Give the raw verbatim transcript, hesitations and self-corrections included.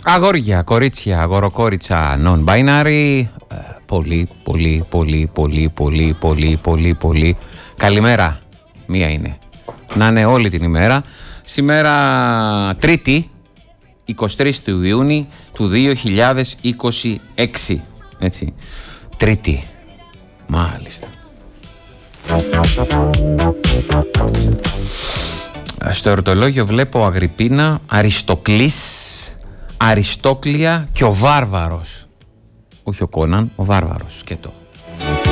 Αγόρια, κορίτσια, αγοροκόριτσα, non-binary. Πολύ, πολύ, πολύ, πολύ, πολύ, πολύ, πολύ, πολύ. Καλημέρα. Μία είναι. Να είναι όλη την ημέρα. Σήμερα Τρίτη, εικοστή τρίτη του Ιούνιου του δύο χιλιάδες είκοσι έξι. Έτσι. Τρίτη. Μάλιστα. Στο ερωτολόγιο βλέπω Αγριπίνα, Αριστοκλής, Αριστόκλια και ο Βάρβαρος. Όχι ο Κόναν, ο Βάρβαρος. Και το.